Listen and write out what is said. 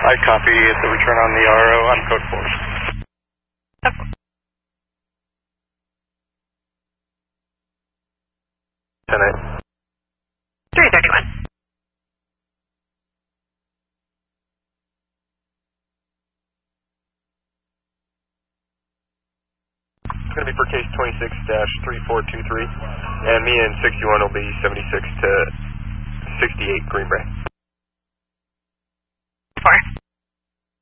I copy the return on the RO. I'm code 4. Tonight. 331. It's going to be for case 26-3423, and me and 61 will be 76 to 68 Green Bay.